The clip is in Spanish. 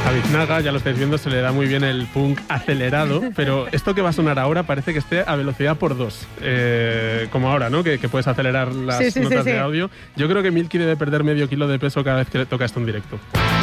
A Biznaga, ya lo estáis viendo, se le da muy bien el punk acelerado, pero esto que va a sonar ahora parece que esté a velocidad por 2. Como ahora, ¿no? Que puedes acelerar las notas de audio. Yo creo que Milky debe perder medio kilo de peso cada vez que le toca esto en directo.